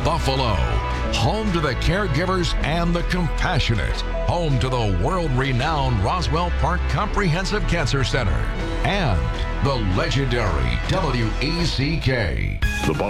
Buffalo. Home to the caregivers and the compassionate. Home to the world-renowned Roswell Park Comprehensive Cancer Center. And the legendary WECK. The